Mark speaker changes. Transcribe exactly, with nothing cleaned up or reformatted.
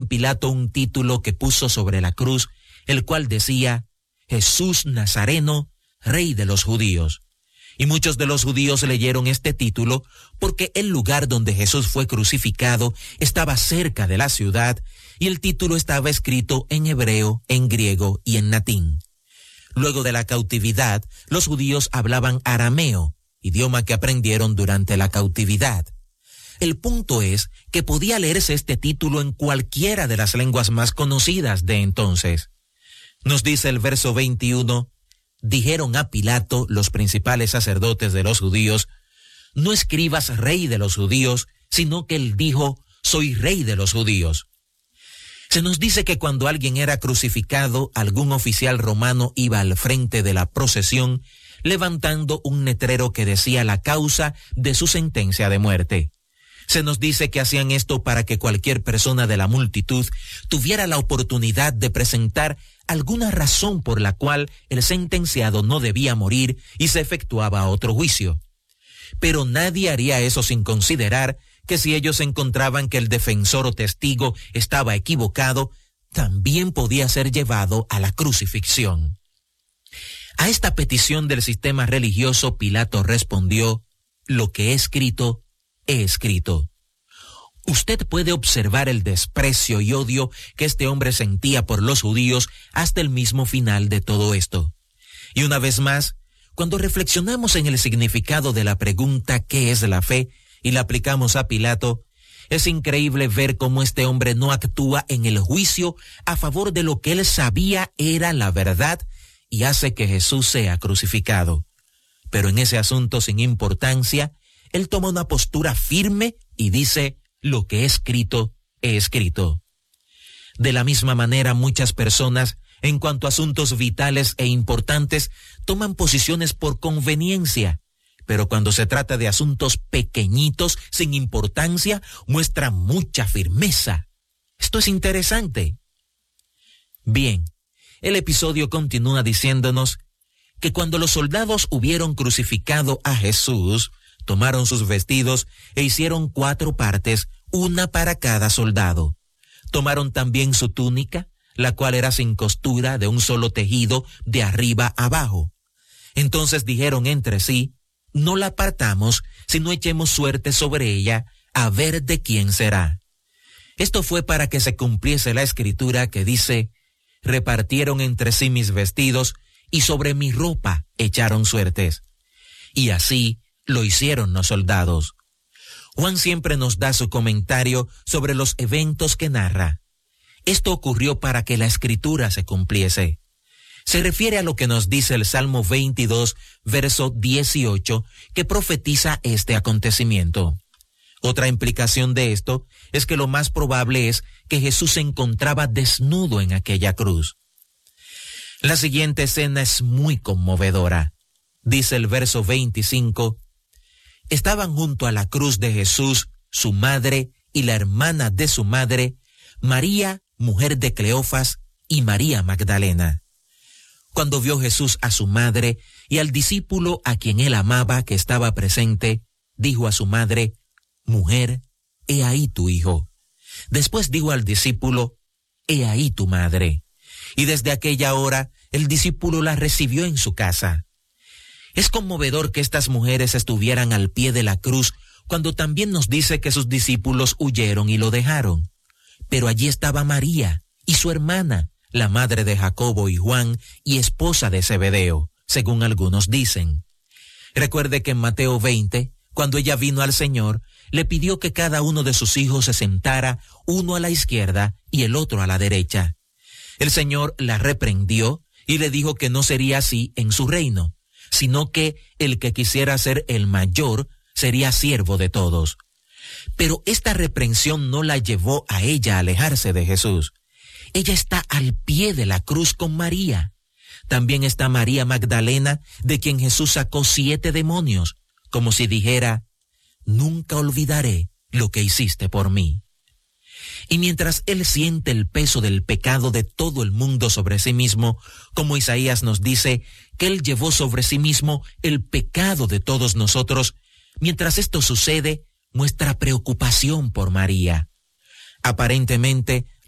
Speaker 1: Pilato un título que puso sobre la cruz, el cual decía: Jesús Nazareno, Rey de los Judíos. Y muchos de los judíos leyeron este título porque el lugar donde Jesús fue crucificado estaba cerca de la ciudad y el título estaba escrito en hebreo, en griego y en latín. Luego de la cautividad, los judíos hablaban arameo, idioma que aprendieron durante la cautividad. El punto es que podía leerse este título en cualquiera de las lenguas más conocidas de entonces. Nos dice el verso veintiuno, dijeron a Pilato los principales sacerdotes de los judíos: no escribas rey de los judíos, sino que él dijo: soy rey de los judíos. Se nos dice que cuando alguien era crucificado, algún oficial romano iba al frente de la procesión levantando un letrero que decía la causa de su sentencia de muerte. Se nos dice que hacían esto para que cualquier persona de la multitud tuviera la oportunidad de presentar alguna razón por la cual el sentenciado no debía morir y se efectuaba otro juicio. Pero nadie haría eso sin considerar que si ellos encontraban que el defensor o testigo estaba equivocado, también podía ser llevado a la crucifixión. A esta petición del sistema religioso, Pilato respondió: lo que he escrito, he escrito. Usted puede observar el desprecio y odio que este hombre sentía por los judíos hasta el mismo final de todo esto. Y una vez más, cuando reflexionamos en el significado de la pregunta ¿qué es la fe? Y la aplicamos a Pilato, es increíble ver cómo este hombre no actúa en el juicio a favor de lo que él sabía era la verdad y hace que Jesús sea crucificado. Pero en ese asunto sin importancia, él toma una postura firme y dice: lo que he escrito, he escrito. De la misma manera, muchas personas, en cuanto a asuntos vitales e importantes, toman posiciones por conveniencia, pero cuando se trata de asuntos pequeñitos, sin importancia, muestran mucha firmeza. Esto es interesante. Bien, el episodio continúa diciéndonos que cuando los soldados hubieron crucificado a Jesús, tomaron sus vestidos e hicieron cuatro partes, una para cada soldado. Tomaron también su túnica, la cual era sin costura, de un solo tejido, de arriba abajo. Entonces dijeron entre sí: no la partamos, sino echemos suerte sobre ella, a ver de quién será. Esto fue para que se cumpliese la escritura que dice: repartieron entre sí mis vestidos, y sobre mi ropa echaron suertes. Y así lo hicieron los soldados. Juan siempre nos da su comentario sobre los eventos que narra. Esto ocurrió para que la escritura se cumpliese. Se refiere a lo que nos dice el Salmo veintidós, verso dieciocho, que profetiza este acontecimiento. Otra implicación de esto es que lo más probable es que Jesús se encontraba desnudo en aquella cruz. La siguiente escena es muy conmovedora. Dice el verso veinticinco: estaban junto a la cruz de Jesús su madre y la hermana de su madre, María, mujer de Cleofas, y María Magdalena. Cuando vio Jesús a su madre y al discípulo a quien él amaba que estaba presente, dijo a su madre: mujer, he ahí tu hijo. Después dijo al discípulo: he ahí tu madre. Y desde aquella hora el discípulo la recibió en su casa. Es conmovedor que estas mujeres estuvieran al pie de la cruz cuando también nos dice que sus discípulos huyeron y lo dejaron. Pero allí estaba María y su hermana, la madre de Jacobo y Juan y esposa de Zebedeo, según algunos dicen. Recuerde que en Mateo veinte, cuando ella vino al Señor, le pidió que cada uno de sus hijos se sentara, uno a la izquierda y el otro a la derecha. El Señor la reprendió y le dijo que no sería así en su reino, sino que el que quisiera ser el mayor sería siervo de todos. Pero esta reprensión no la llevó a ella a alejarse de Jesús. Ella está al pie de la cruz con María. También está María Magdalena, de quien Jesús sacó siete demonios, como si dijera: nunca olvidaré lo que hiciste por mí. Y mientras él siente el peso del pecado de todo el mundo sobre sí mismo, como Isaías nos dice que él llevó sobre sí mismo el pecado de todos nosotros, mientras esto sucede, muestra preocupación por María. Aparentemente,